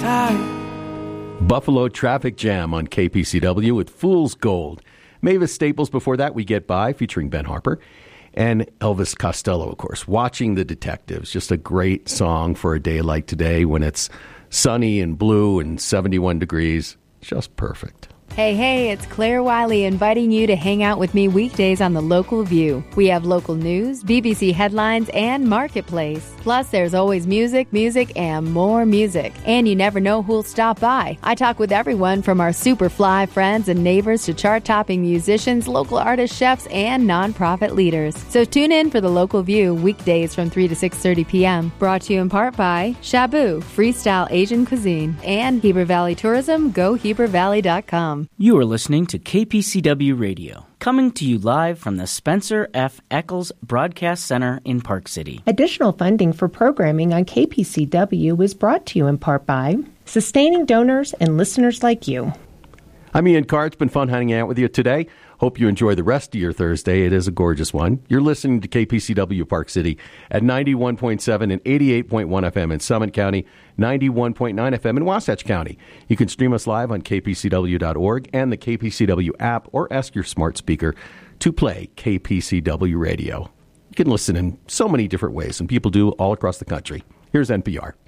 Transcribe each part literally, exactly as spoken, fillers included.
tight. Buffalo Traffic Jam on K P C W with Fool's Gold. Mavis Staples before that, We Get By, featuring Ben Harper. And Elvis Costello, of course, Watching the Detectives. Just a great song for a day like today when it's sunny and blue and seventy-one degrees. Just perfect. Hey, hey, it's Claire Wiley inviting you to hang out with me weekdays on The Local View. We have local news, B B C headlines, and Marketplace. Plus, there's always music, music, and more music. And you never know who'll stop by. I talk with everyone from our super fly friends and neighbors to chart-topping musicians, local artists, chefs, and nonprofit leaders. So tune in for The Local View weekdays from three to six thirty p.m. Brought to you in part by Shabu, Freestyle Asian Cuisine, and Heber Valley Tourism, go heber valley dot com. You are listening to K P C W Radio, coming to you live from the Spencer F. Eccles Broadcast Center in Park City. Additional funding for programming on K P C W is brought to you in part by sustaining donors and listeners like you. I'm Ian Carr. It's been fun hanging out with you today. Hope you enjoy the rest of your Thursday. It is a gorgeous one. You're listening to K P C W Park City at ninety-one point seven and eighty-eight point one F M in Summit County, ninety-one point nine F M in Wasatch County. You can stream us live on k p c w dot org and the K P C W app, or ask your smart speaker to play K P C W Radio. You can listen in so many different ways, and people do all across the country. Here's N P R.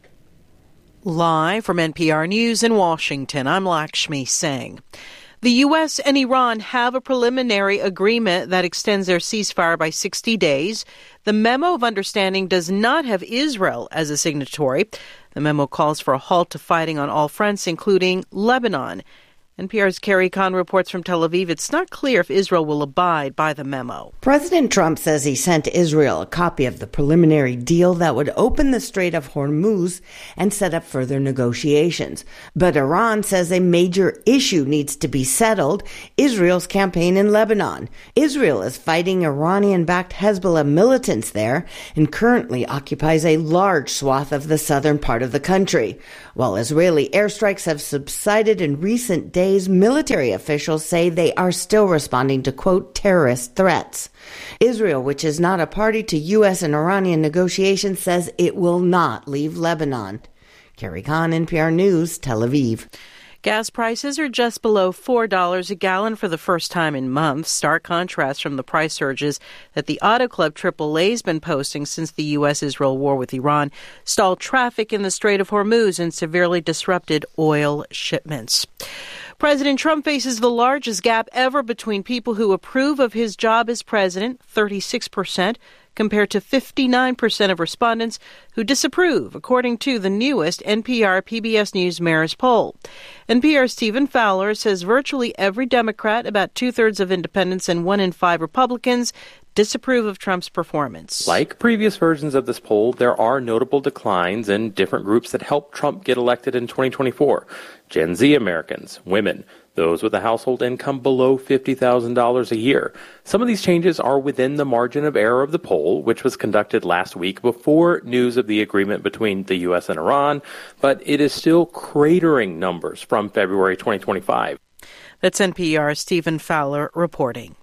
Live from N P R News in Washington, I'm Lakshmi Singh. The U S and Iran have a preliminary agreement that extends their ceasefire by sixty days. The memo of understanding does not have Israel as a signatory. The memo calls for a halt to fighting on all fronts, including Lebanon. N P R's Carrie Kahn reports from Tel Aviv. It's not clear if Israel will abide by the memo. President Trump says he sent Israel a copy of the preliminary deal that would open the Strait of Hormuz and set up further negotiations. But Iran says a major issue needs to be settled: Israel's campaign in Lebanon. Israel is fighting Iranian-backed Hezbollah militants there and currently occupies a large swath of the southern part of the country. While Israeli airstrikes have subsided in recent days, military officials say they are still responding to, quote, terrorist threats. Israel, which is not a party to U S and Iranian negotiations, says it will not leave Lebanon. Carrie Kahn, N P R News, Tel Aviv. Gas prices are just below four dollars a gallon for the first time in months. Stark contrast from the price surges that the Auto Club triple A has been posting since the U S-Israel war with Iran stalled traffic in the Strait of Hormuz and severely disrupted oil shipments. President Trump faces the largest gap ever between people who approve of his job as president, thirty-six percent, compared to fifty-nine percent of respondents who disapprove, according to the newest N P R P B S News Marist poll. N P R's Stephen Fowler says virtually every Democrat, about two-thirds of independents, and one in five Republicans disapprove of Trump's performance. Like previous versions of this poll, there are notable declines in different groups that helped Trump get elected in twenty twenty-four. Gen Z Americans, women, those with a household income below fifty thousand dollars a year. Some of these changes are within the margin of error of the poll, which was conducted last week before news of the agreement between the U S and Iran, but it is still cratering numbers from February twenty twenty-five. That's N P R's Stephen Fowler reporting.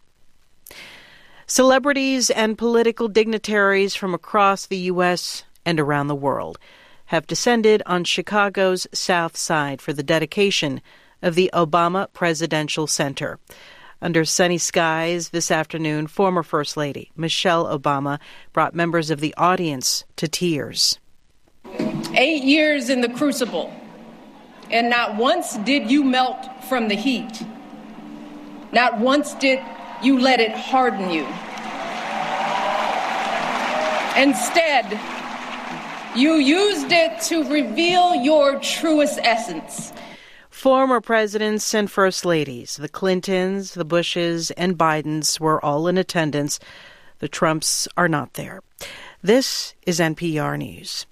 Celebrities and political dignitaries from across the U S and around the world have descended on Chicago's South Side for the dedication of the Obama Presidential Center. Under sunny skies this afternoon, former First Lady Michelle Obama brought members of the audience to tears. Eight years in the crucible, and not once did you melt from the heat. Not once did you let it harden you. Instead, you used it to reveal your truest essence. Former presidents and first ladies, the Clintons, the Bushes, and Bidens were all in attendance. The Trumps are not there. This is N P R News.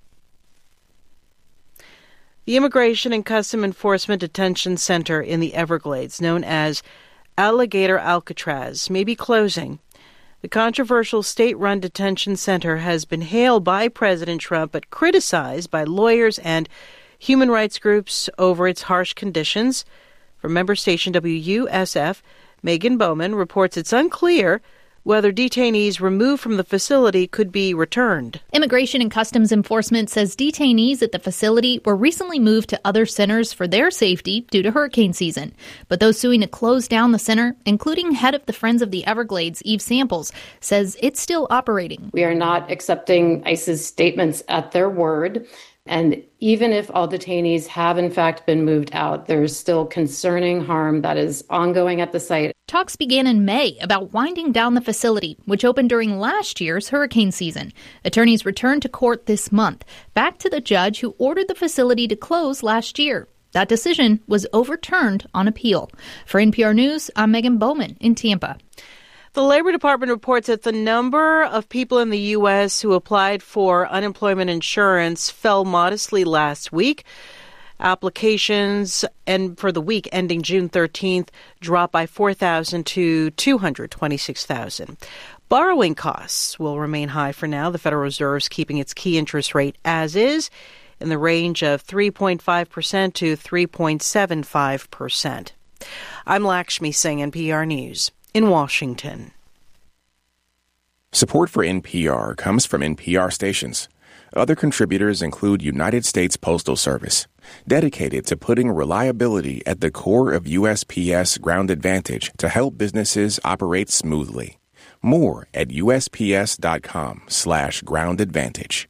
The Immigration and Custom Enforcement Detention Center in the Everglades, known as Alligator Alcatraz, may be closing. The controversial state-run detention center has been hailed by President Trump but criticized by lawyers and human rights groups over its harsh conditions. From member station W U S F, Megan Bowman reports it's unclear whether detainees removed from the facility could be returned. Immigration and Customs Enforcement says detainees at the facility were recently moved to other centers for their safety due to hurricane season. But those suing to close down the center, including head of the Friends of the Everglades, Eve Samples, says it's still operating. We are not accepting ICE's statements at their word. And even if all detainees have in fact been moved out, there's still concerning harm that is ongoing at the site. Talks began in May about winding down the facility, which opened during last year's hurricane season. Attorneys returned to court this month, back to the judge who ordered the facility to close last year. That decision was overturned on appeal. For N P R News, I'm Megan Bowman in Tampa. The Labor Department reports that the number of people in the U S who applied for unemployment insurance fell modestly last week. Applications and for the week ending June thirteenth dropped by four thousand to two hundred twenty-six thousand. Borrowing costs will remain high for now. The Federal Reserve is keeping its key interest rate as is in the range of three point five percent to three point seven five percent. I'm Lakshmi Singh, N P R News. In Washington. Support for N P R comes from N P R stations. Other contributors include United States Postal Service, dedicated to putting reliability at the core of U S P S Ground Advantage to help businesses operate smoothly. More at usps.com slash ground advantage.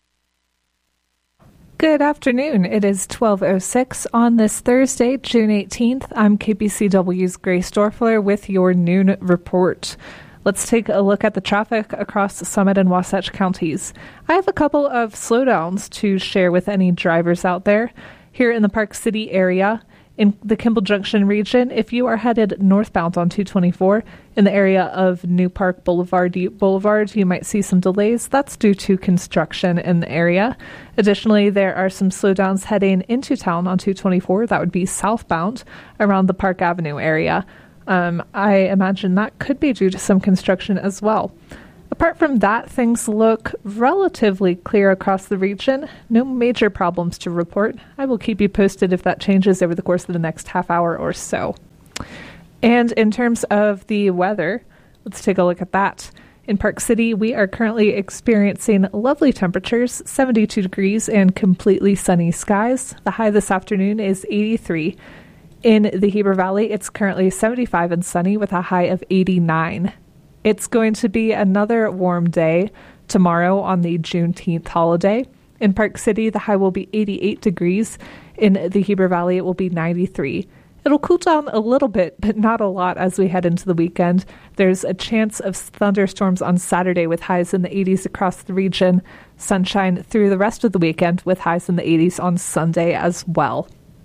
Good afternoon. It is twelve oh six on this Thursday, June eighteenth. I'm K P C W's Grace Dorfler with your noon report. Let's take a look at the traffic across Summit and Wasatch counties. I have a couple of slowdowns to share with any drivers out there. Here in the Park City area, in the Kimball Junction region, if you are headed northbound on two twenty-four in the area of New Park Boulevard, you, Boulevard, you might see some delays. That's due to construction in the area. Additionally, there are some slowdowns heading into town on two twenty-four. That would be southbound around the Park Avenue area. Um, I imagine that could be due to some construction as well. Apart from that, things look relatively clear across the region. No major problems to report. I will keep you posted if that changes over the course of the next half hour or so. And in terms of the weather, let's take a look at that. In Park City, we are currently experiencing lovely temperatures, seventy-two degrees and completely sunny skies. The high this afternoon is eighty-three. In the Heber Valley, it's currently seventy-five and sunny with a high of eighty-nine. It's going to be another warm day tomorrow on the Juneteenth holiday. In Park City, the high will be eighty-eight degrees. In the Heber Valley, it will be ninety-three. It'll cool down a little bit, but not a lot as we head into the weekend. There's a chance of thunderstorms on Saturday with highs in the eighties across the region. Sunshine through the rest of the weekend with highs in the eighties on Sunday as well.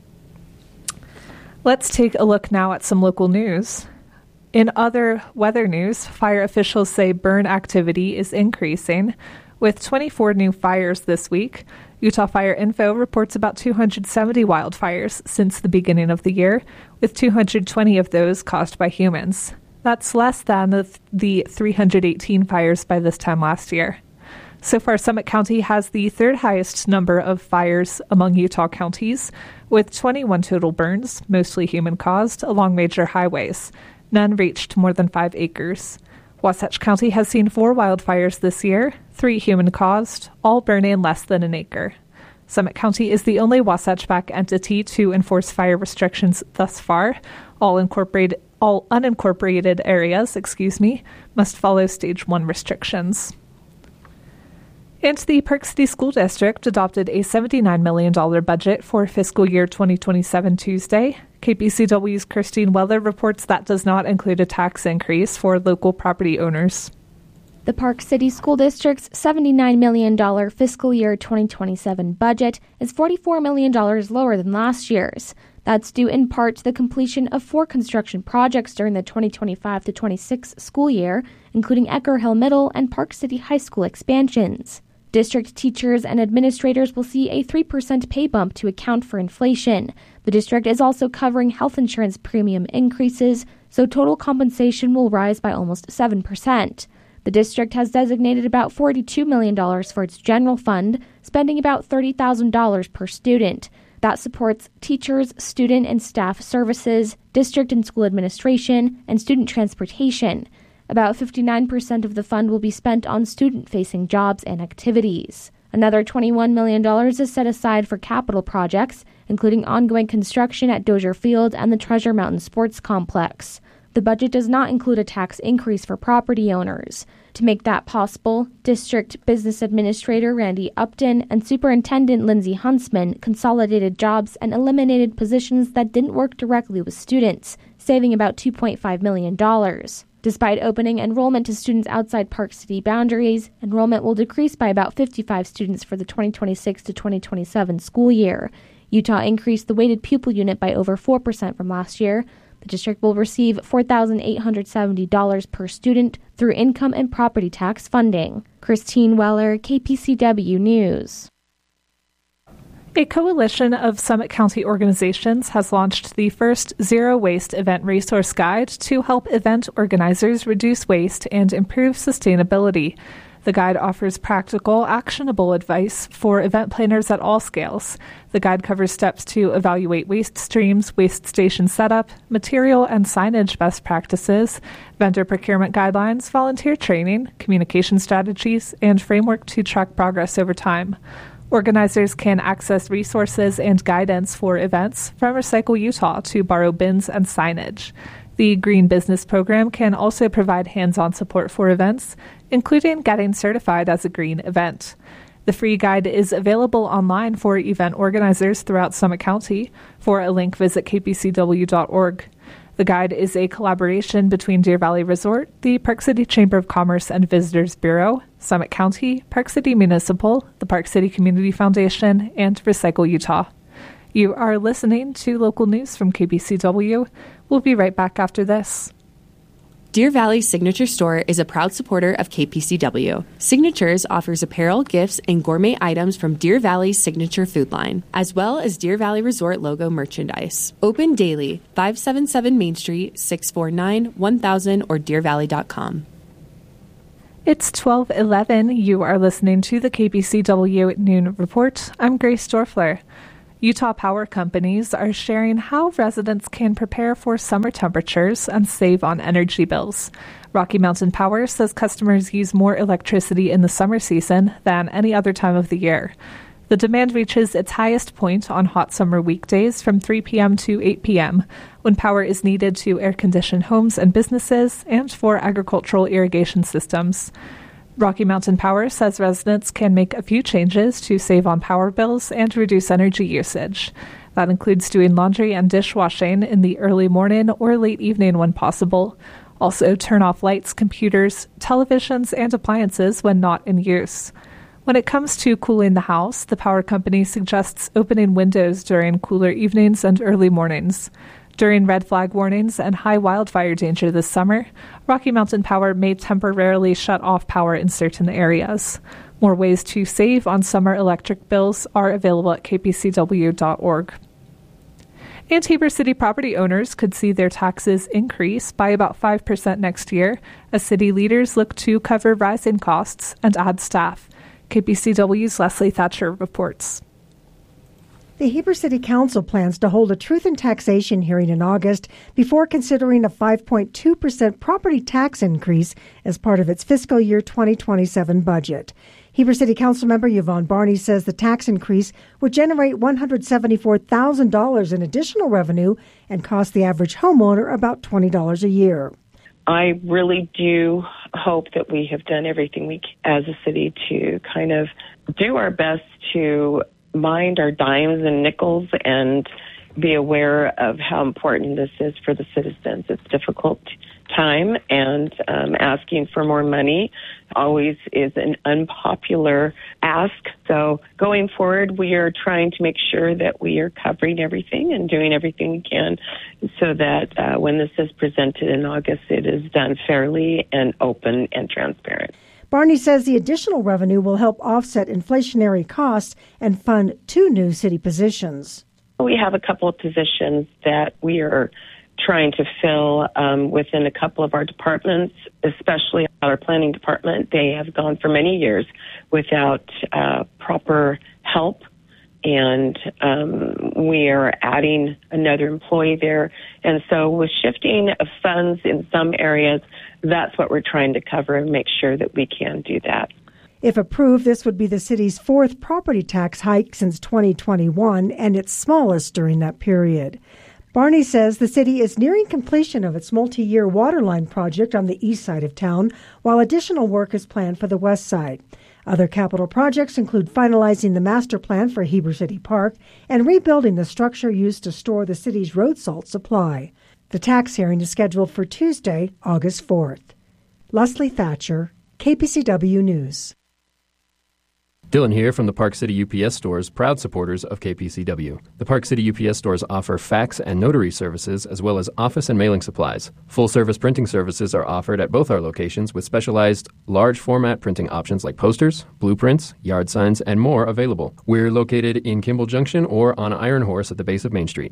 Let's take a look now at some local news. In other weather news, fire officials say burn activity is increasing, with twenty-four new fires this week. Utah Fire Info reports about two hundred seventy wildfires since the beginning of the year, with two hundred twenty of those caused by humans. That's less than the, the three hundred eighteen fires by this time last year. So far, Summit County has the third highest number of fires among Utah counties, with twenty-one total burns, mostly human-caused, along major highways. None reached more than five acres. Wasatch County has seen four wildfires this year, three human-caused, all burning less than an acre. Summit County is the only Wasatch-backed entity to enforce fire restrictions thus far. All incorporated, all unincorporated areas, excuse me, must follow Stage one restrictions. And the Park City School District adopted a seventy-nine million dollars budget for fiscal year twenty twenty-seven Tuesday. K P C W's Christine Weller reports that does not include a tax increase for local property owners. The Park City School District's seventy-nine million dollars fiscal year twenty twenty-seven budget is forty-four million dollars lower than last year's. That's due in part to the completion of four construction projects during the twenty twenty-five to twenty-six school year, including Ecker Hill Middle and Park City High School expansions. District teachers and administrators will see a three percent pay bump to account for inflation. The district is also covering health insurance premium increases, so total compensation will rise by almost seven percent. The district has designated about forty-two million dollars for its general fund, spending about thirty thousand dollars per student. That supports teachers, student and staff services, district and school administration, and student transportation. About fifty-nine percent of the fund will be spent on student-facing jobs and activities. Another twenty-one million dollars is set aside for capital projects, including ongoing construction at Dozier Field and the Treasure Mountain Sports Complex. The budget does not include a tax increase for property owners. To make that possible, District Business Administrator Randy Upton and Superintendent Lindsay Huntsman consolidated jobs and eliminated positions that didn't work directly with students, saving about two point five million dollars. Despite opening enrollment to students outside Park City boundaries, enrollment will decrease by about fifty-five students for the twenty twenty-six to twenty twenty-seven school year. Utah increased the weighted pupil unit by over four percent from last year. The district will receive four thousand eight hundred seventy dollars per student through income and property tax funding. Christine Weller, K P C W News. A coalition of Summit County organizations has launched the first Zero Waste Event Resource Guide to help event organizers reduce waste and improve sustainability. The guide offers practical, actionable advice for event planners at all scales. The guide covers steps to evaluate waste streams, waste station setup, material and signage best practices, vendor procurement guidelines, volunteer training, communication strategies, and framework to track progress over time. Organizers can access resources and guidance for events from Recycle Utah to borrow bins and signage. The Green Business Program can also provide hands-on support for events, including getting certified as a green event. The free guide is available online for event organizers throughout Summit County. For a link, visit k p c w dot org. The guide is a collaboration between Deer Valley Resort, the Park City Chamber of Commerce and Visitors Bureau, Summit County, Park City Municipal, the Park City Community Foundation, and Recycle Utah. You are listening to local news from K B C W. We'll be right back after this. Deer Valley Signature Store is a proud supporter of K P C W. Signatures offers apparel, gifts, and gourmet items from Deer Valley's signature food line, as well as Deer Valley Resort logo merchandise. Open daily, five seventy-seven Main Street, six four nine, one thousand, or deer valley dot com. It's twelve eleven. You are listening to the K B C W Noon Report. I'm Grace Dorfler. Utah power companies are sharing how residents can prepare for summer temperatures and save on energy bills. Rocky Mountain Power says customers use more electricity in the summer season than any other time of the year. The demand reaches its highest point on hot summer weekdays from three p.m. to eight p.m., when power is needed to air-condition homes and businesses and for agricultural irrigation systems. Rocky Mountain Power says residents can make a few changes to save on power bills and reduce energy usage. That includes doing laundry and dishwashing in the early morning or late evening when possible. Also, turn off lights, computers, televisions, and appliances when not in use. When it comes to cooling the house, the power company suggests opening windows during cooler evenings and early mornings. During red flag warnings and high wildfire danger this summer, Rocky Mountain Power may temporarily shut off power in certain areas. More ways to save on summer electric bills are available at k p c w dot org. And Heber City property owners could see their taxes increase by about five percent next year as city leaders look to cover rising costs and add staff. K P C W's Leslie Thatcher reports. The Heber City Council plans to hold a Truth in Taxation hearing in August before considering a five point two percent property tax increase as part of its fiscal year twenty twenty-seven budget. Heber City Council member Yvonne Barney says the tax increase would generate one hundred seventy-four thousand dollars in additional revenue and cost the average homeowner about twenty dollars a year. I really do hope that we have done everything we as a city to kind of do our best to mind our dimes and nickels and be aware of how important this is for the citizens. It's a difficult time, and um, asking for more money always is an unpopular ask. So going forward, we are trying to make sure that we are covering everything and doing everything we can so that uh, when this is presented in August, it is done fairly and open and transparent. Barney says the additional revenue will help offset inflationary costs and fund two new city positions. We have a couple of positions that we are trying to fill um, within a couple of our departments, especially our planning department. They have gone for many years without uh, proper help and um, we are adding another employee there. And so with shifting of funds in some areas, that's what we're trying to cover and make sure that we can do that. If approved, this would be the city's fourth property tax hike since twenty twenty-one and its smallest during that period. Barney says the city is nearing completion of its multi-year waterline project on the east side of town, while additional work is planned for the west side. Other capital projects include finalizing the master plan for Heber City Park and rebuilding the structure used to store the city's road salt supply. The tax hearing is scheduled for Tuesday, August fourth. Leslie Thatcher, K P C W News. Dylan here from the Park City U P S stores, proud supporters of K P C W. The Park City U P S stores offer fax and notary services as well as office and mailing supplies. Full-service printing services are offered at both our locations with specialized large-format printing options like posters, blueprints, yard signs, and more available. We're located in Kimball Junction or on Iron Horse at the base of Main Street.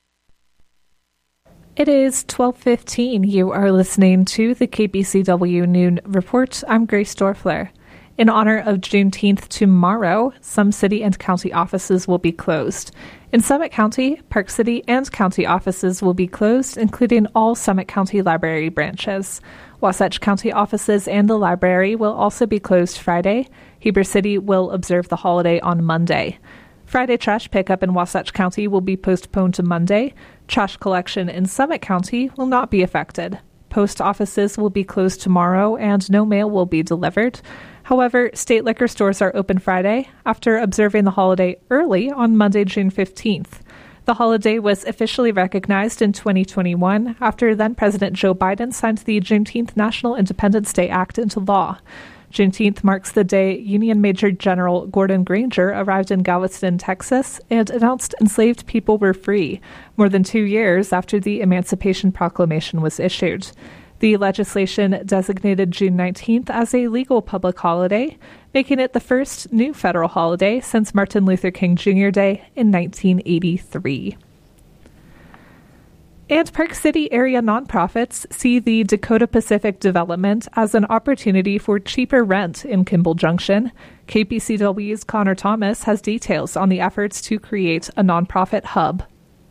It is twelve fifteen. You are listening to the K P C W Noon Report. I'm Grace Dorfler. In honor of Juneteenth tomorrow, some city and county offices will be closed. In Summit County, Park City and county offices will be closed, including all Summit County Library branches. Wasatch County offices and the library will also be closed Friday. Heber City will observe the holiday on Monday. Friday trash pickup in Wasatch County will be postponed to Monday. Trash collection in Summit County will not be affected. Post offices will be closed tomorrow and no mail will be delivered. However, state liquor stores are open Friday after observing the holiday early on Monday, June fifteenth. The holiday was officially recognized in twenty twenty-one after then-President Joe Biden signed the Juneteenth National Independence Day Act into law. Juneteenth marks the day Union Major General Gordon Granger arrived in Galveston, Texas, and announced enslaved people were free, more than two years after the Emancipation Proclamation was issued. The legislation designated June nineteenth as a legal public holiday, making it the first new federal holiday since Martin Luther King Junior Day in nineteen eighty-three. And Park City area nonprofits see the Dakota Pacific development as an opportunity for cheaper rent in Kimball Junction. K P C W's Connor Thomas has details on the efforts to create a nonprofit hub.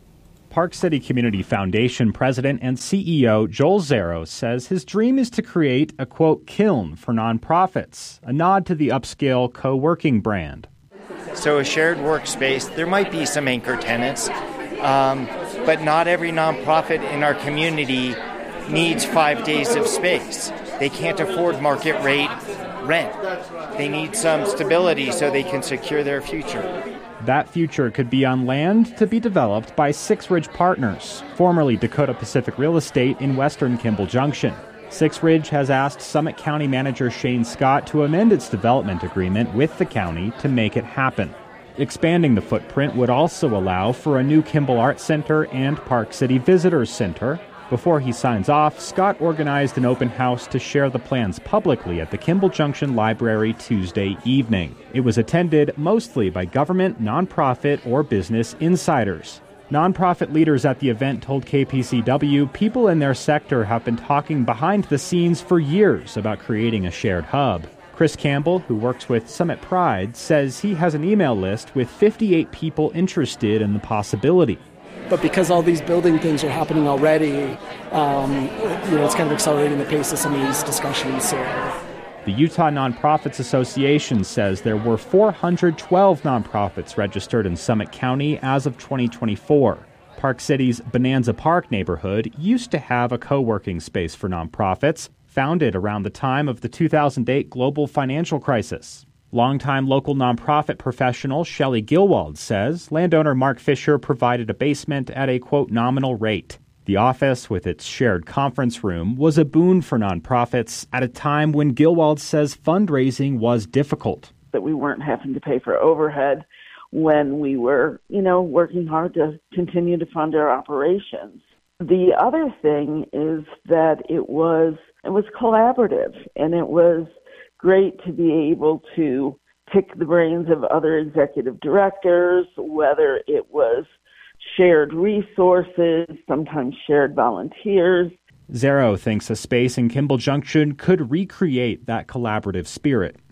Park City Community Foundation president and C E O Joel Zero says his dream is to create a, quote, kiln for nonprofits, a nod to the upscale co-working brand. So a shared workspace, there might be some anchor tenants, um, but not every nonprofit in our community needs five days of space. They can't afford market rate rent. They need some stability so they can secure their future. That future could be on land to be developed by Six Ridge Partners, formerly Dakota Pacific Real Estate in western Kimball Junction. Six Ridge has asked Summit County Manager Shane Scott to amend its development agreement with the county to make it happen. Expanding the footprint would also allow for a new Kimball Arts Center and Park City Visitors Center. Before he signs off, Scott organized an open house to share the plans publicly at the Kimball Junction Library Tuesday evening. It was attended mostly by government, nonprofit, or business insiders. Nonprofit leaders at the event told K P C W people in their sector have been talking behind the scenes for years about creating a shared hub. Chris Campbell, who works with Summit Pride, says he has an email list with fifty-eight people interested in the possibility. But because all these building things are happening already, um, you know, it's kind of accelerating the pace of some of these discussions. So. The Utah Nonprofits Association says there were four hundred twelve nonprofits registered in Summit County as of twenty twenty-four. Park City's Bonanza Park neighborhood used to have a co-working space for nonprofits, founded around the time of the two thousand eight global financial crisis. Longtime local nonprofit professional Shelley Gilwald says landowner Mark Fisher provided a basement at a, quote, nominal rate. The office, with its shared conference room, was a boon for nonprofits at a time when Gilwald says fundraising was difficult. That we weren't having to pay for overhead when we were, you know, working hard to continue to fund our operations. The other thing is that it was it was collaborative, and it was great to be able to pick the brains of other executive directors, whether it was shared resources, sometimes shared volunteers. Zero thinks a space in Kimball Junction could recreate that collaborative spirit.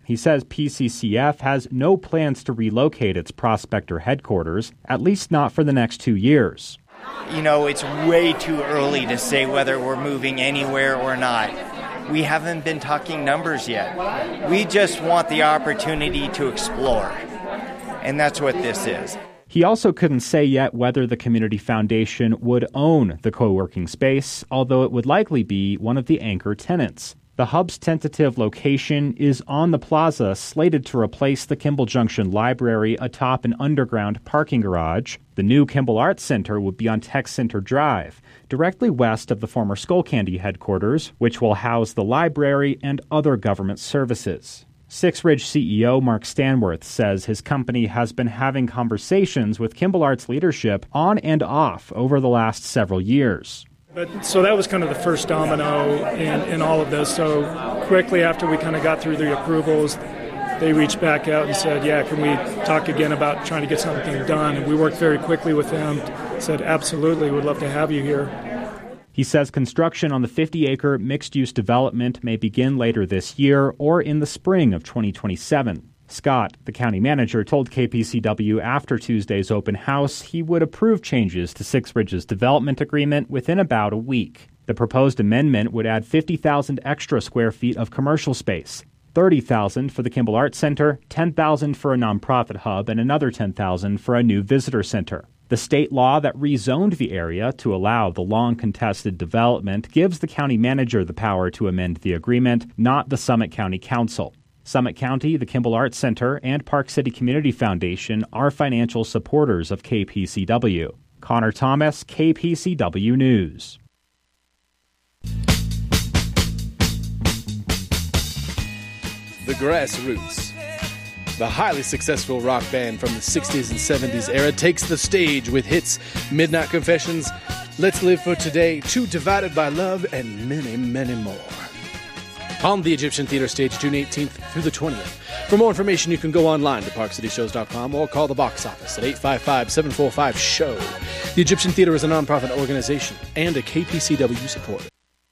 He says P C C F has no plans to relocate its Prospector headquarters, at least not for the next two years. You know, it's way too early to say whether we're moving anywhere or not. We haven't been talking numbers yet. We just want the opportunity to explore. And that's what this is. He also couldn't say yet whether the Community Foundation would own the co-working space, although it would likely be one of the anchor tenants. The hub's tentative location is on the plaza slated to replace the Kimball Junction Library atop an underground parking garage. The new Kimball Arts Center would be on Tech Center Drive, directly west of the former Skullcandy headquarters, which will house the library and other government services. Six Ridge C E O Mark Stanworth says his company has been having conversations with Kimball Arts leadership on and off over the last several years. But so that was kind of the first domino in, in all of this. So quickly after we kind of got through the approvals, they reached back out and said, yeah, can we talk again about trying to get something done? And we worked very quickly with them, said, absolutely, we'd love to have you here. He says construction on the fifty-acre mixed-use development may begin later this year or in the spring of twenty twenty-seven. Scott, the county manager, told K P C W after Tuesday's open house he would approve changes to Six Ridge's development agreement within about a week. The proposed amendment would add fifty thousand extra square feet of commercial space, thirty thousand for the Kimball Arts Center, ten thousand for a nonprofit hub, and another ten thousand for a new visitor center. The state law that rezoned the area to allow the long-contested development gives the county manager the power to amend the agreement, not the Summit County Council. Summit County, the Kimball Arts Center, and Park City Community Foundation are financial supporters of K P C W. Connor Thomas, K P C W News. The Grassroots, the highly successful rock band from the sixties and seventies era, takes the stage with hits Midnight Confessions, Let's Live for Today, Too Divided by Love, and many, many more. On the Egyptian Theater stage, June eighteenth through the twentieth. For more information, you can go online to park city shows dot com or call the box office at eight five five, seven four five, S H O W. The Egyptian Theater is a nonprofit organization and a K P C W supporter.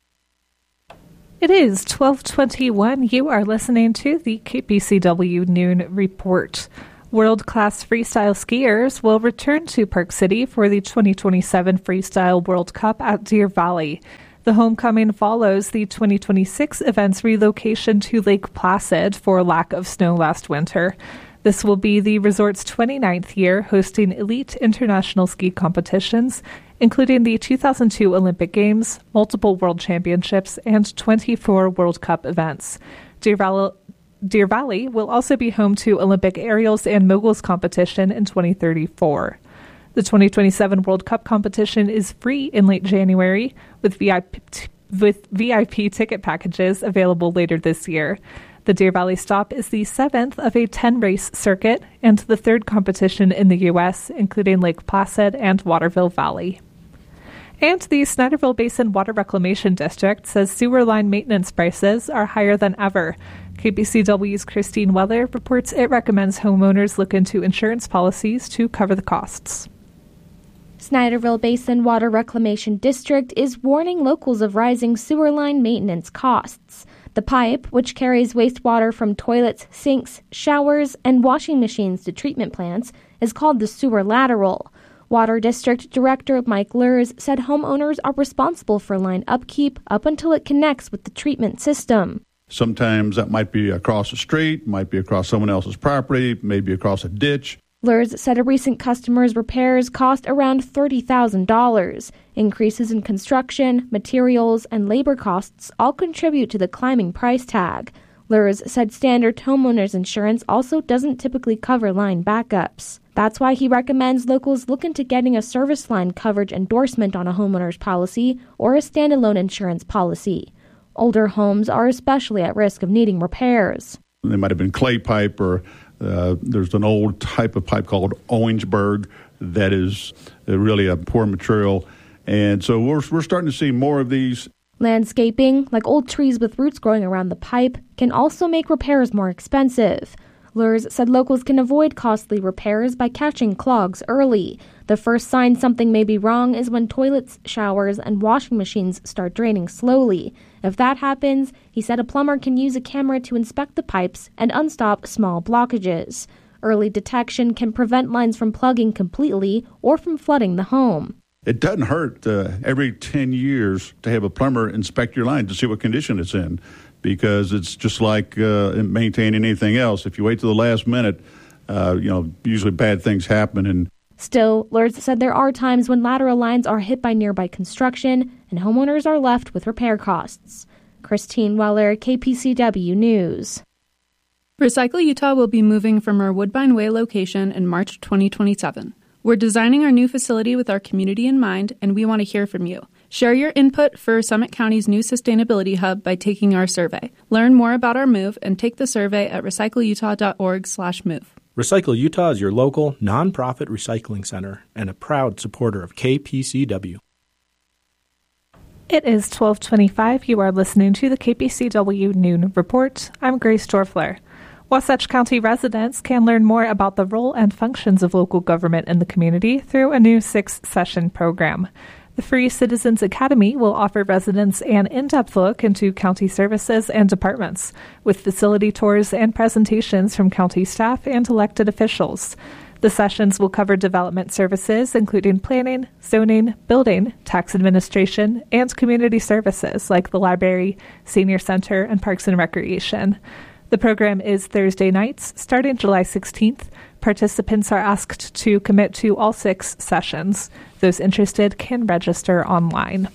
It is twelve twenty-one. You are listening to the K P C W Noon Report. World-class freestyle skiers will return to Park City for the twenty twenty-seven Freestyle World Cup at Deer Valley. The homecoming follows the twenty twenty-six event's relocation to Lake Placid for lack of snow last winter. This will be the resort's twenty-ninth year hosting elite international ski competitions, including the two thousand two Olympic Games, multiple World Championships, and twenty-four World Cup events. Deer Valley, Deer Valley will also be home to Olympic aerials and moguls competition in twenty thirty-four. The twenty twenty-seven World Cup competition is free in late January, with V I P, t- with V I P ticket packages available later this year. The Deer Valley stop is the seventh of a ten-race circuit and the third competition in the U S, including Lake Placid and Waterville Valley. And the Snyderville Basin Water Reclamation District says sewer line maintenance prices are higher than ever. K B C W's Christine Weller reports it recommends homeowners look into insurance policies to cover the costs. Snyderville Basin Water Reclamation District is warning locals of rising sewer line maintenance costs. The pipe, which carries wastewater from toilets, sinks, showers, and washing machines to treatment plants, is called the sewer lateral. Water District Director Mike Lurs said homeowners are responsible for line upkeep up until it connects with the treatment system. Sometimes that might be across the street, might be across someone else's property, maybe across a ditch. Lurs said a recent customer's repairs cost around thirty thousand dollars. Increases in construction, materials, and labor costs all contribute to the climbing price tag. Lurs said standard homeowners insurance also doesn't typically cover line backups. That's why he recommends locals look into getting a service line coverage endorsement on a homeowner's policy or a standalone insurance policy. Older homes are especially at risk of needing repairs. They might have been clay pipe, or uh, there's an old type of pipe called Orangeburg that is uh, really a poor material. And so we're, we're starting to see more of these. Landscaping, like old trees with roots growing around the pipe, can also make repairs more expensive. Lurs said locals can avoid costly repairs by catching clogs early. The first sign something may be wrong is when toilets, showers, and washing machines start draining slowly. If that happens, he said a plumber can use a camera to inspect the pipes and unstop small blockages. Early detection can prevent lines from plugging completely or from flooding the home. It doesn't hurt uh, every ten years to have a plumber inspect your line to see what condition it's in, because it's just like uh, maintaining anything else. If you wait till the last minute, uh, you know, usually bad things happen. And Still, Lurs said there are times when lateral lines are hit by nearby construction and homeowners are left with repair costs. Christine Weller, K P C W News. Recycle Utah will be moving from our Woodbine Way location in March twenty twenty-seven. We're designing our new facility with our community in mind, and we want to hear from you. Share your input for Summit County's new sustainability hub by taking our survey. Learn more about our move and take the survey at recycle utah dot org slash move. Recycle Utah is your local, nonprofit recycling center and a proud supporter of K P C W. It is twelve twenty-five. You are listening to the K P C W Noon Report. I'm Grace Dorfler. Wasatch County residents can learn more about the role and functions of local government in the community through a new six-session program. The Free Citizens Academy will offer residents an in-depth look into county services and departments, with facility tours and presentations from county staff and elected officials. The sessions will cover development services, including planning, zoning, building, tax administration, and community services like the library, senior center, and parks and recreation. The program is Thursday nights, starting July sixteenth. Participants are asked to commit to all six sessions. Those interested can register online.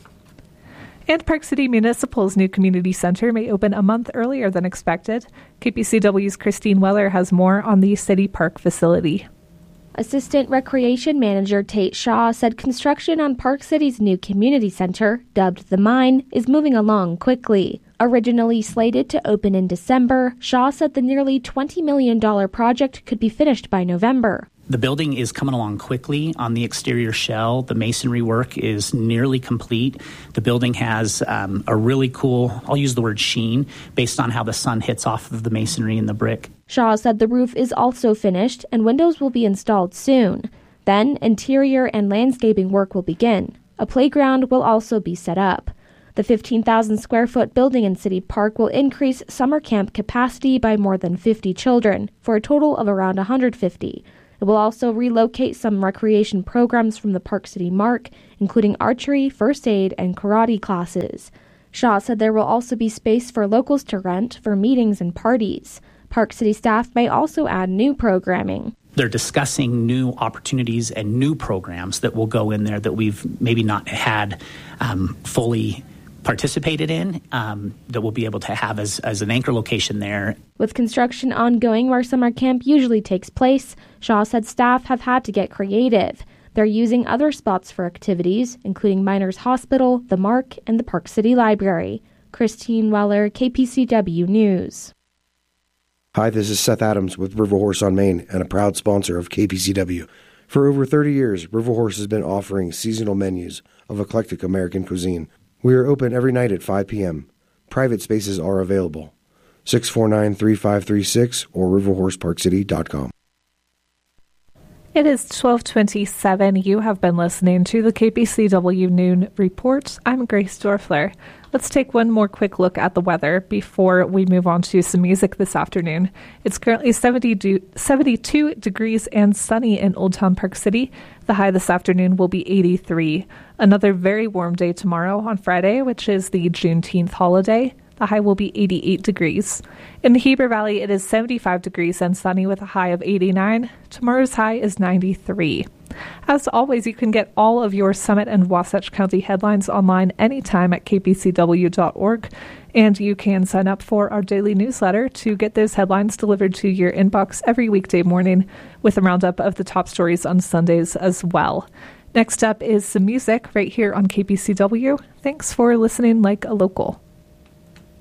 And Park City Municipal's new community center may open a month earlier than expected. K P C W's Christine Weller has more on the City Park facility. Assistant Recreation Manager Tate Shaw said construction on Park City's new community center, dubbed The Mine, is moving along quickly. Originally slated to open in December, Shaw said the nearly twenty million dollars project could be finished by November. The building is coming along quickly on the exterior shell. The masonry work is nearly complete. The building has um, a really cool, I'll use the word sheen, based on how the sun hits off of the masonry and the brick. Shaw said the roof is also finished and windows will be installed soon. Then interior and landscaping work will begin. A playground will also be set up. The fifteen thousand square foot building in City Park will increase summer camp capacity by more than fifty children, for a total of around one hundred fifty. It will also relocate some recreation programs from the Park City Mark, including archery, first aid, and karate classes. Shaw said there will also be space for locals to rent for meetings and parties. Park City staff may also add new programming. They're discussing new opportunities and new programs that will go in there that we've maybe not had um, fully participated in, um, that we'll be able to have as, as an anchor location there. With construction ongoing where summer camp usually takes place, Shaw said staff have had to get creative. They're using other spots for activities, including Miners Hospital, the Mark, and the Park City Library. Christine Weller, K P C W News. Hi, this is Seth Adams with River Horse on Main and a proud sponsor of K P C W. For over thirty years, River Horse has been offering seasonal menus of eclectic American cuisine. We are open every night at five p.m. Private spaces are available. six four nine, three five three six or river horse park city dot com. It is twelve twenty-seven. You have been listening to the K P C W Noon Report. I'm Grace Dorfler. Let's take one more quick look at the weather before we move on to some music this afternoon. It's currently seventy-two degrees and sunny in Old Town Park City. The high this afternoon will be eighty-three. Another very warm day tomorrow on Friday, which is the Juneteenth holiday. The high will be eighty-eight degrees. In the Heber Valley, it is seventy-five degrees and sunny with a high of eighty-nine. Tomorrow's high is ninety-three. As always, you can get all of your Summit and Wasatch County headlines online anytime at k p c w dot org. And you can sign up for our daily newsletter to get those headlines delivered to your inbox every weekday morning with a roundup of the top stories on Sundays as well. Next up is some music right here on K P C W. Thanks for listening like a local.